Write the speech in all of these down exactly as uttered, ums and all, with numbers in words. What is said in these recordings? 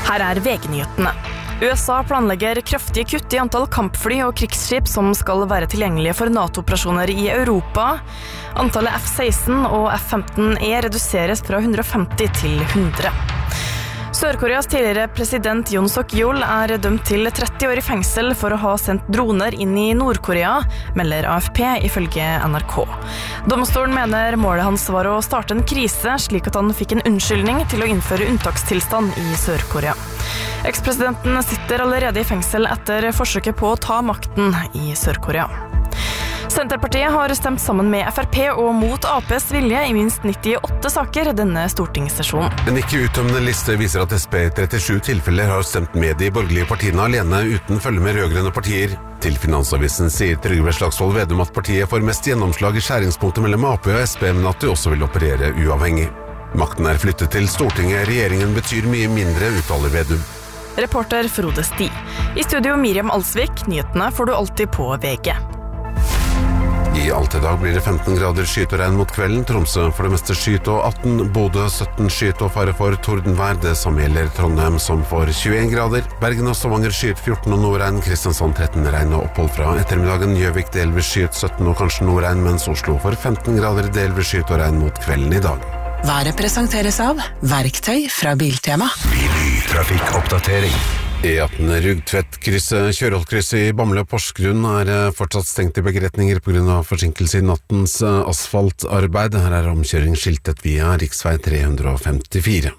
Her er V G-nyhetene. U S A planlegger kraftige kutt i antall kampfly og krigsskip som skal være tilgjengelige for NATO-operasjoner i Europa. Antallet F seksten og F femten E reduseres fra hundre og femti til hundre. Sør-Koreas tidligere president Yoon Suk-yeol er dømt til tretti år i fengsel for å ha sendt droner inn i Nord-Korea, melder A F P ifølge N R K. Domstolen mener målet hans var å starte en krise, slik at han fikk en unnskyldning til å innføre unntakstilstand i Sør-Korea. Ekspresidenten sitter allerede i fengsel etter forsøket på å ta makten i Sør-Korea. Senterpartiet har stemt sammen med F R P og mot A P's vilje i minst nittiåtte saker denne stortingssesjonen. En ikke uttømmende liste viser at S P i trettisju tilfeller har stemt med de borgerlige partiene alene uten følge med rødgrønne partier. Til Finansavisen sier Trygve Slagsvold Vedum at partiet får mest gjennomslag i skjæringspunktet mellom A P og S P, men at de også vil operere uavhengig. Makten er flyttet til Stortinget, regjeringen betyr mye mindre, uttaler Vedum. Reporter Frode Sti. I studio Miriam Alsvik, nyhetene får du alltid på V G. I alt i dag blir det femten grader skyet og regn mot kvelden. Tromsø for det meste skyet og atten, Bodø sytten skyet og fare for tordenvær. Det samme gjelder Trondheim som får tjueen grader. Bergen og Stavanger skyet fjorten og nordregn. Kristiansand tretten regn og opphold fra ettermiddagen. Gjøvik delvis skyet sytten og kanskje nordregn, mens Oslo får femten grader delvis skyet og regn mot kvelden i dag. Været presenteres av Verktøy fra Biltema. Trafikkoppdatering. E atten Rugtvedt-krysset, Kjørholtkrysset i Bamble og Porsgrunn er fortsatt stengt i begretninger på grunn av forsinkelse i nattens asfaltarbeid. Her er omkjøring skiltet via riksvei tre hundre femtifire.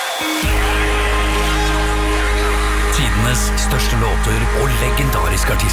Tidenes største låter og legendariske artister.